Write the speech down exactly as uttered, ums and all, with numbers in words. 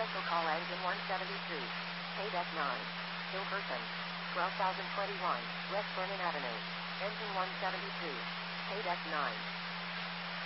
Special call engine one seventy-two. Pay deck nine. Hilkerson. twelve thousand twenty-one. West Vernon Avenue. Engine one seventy-two. Pay deck nine.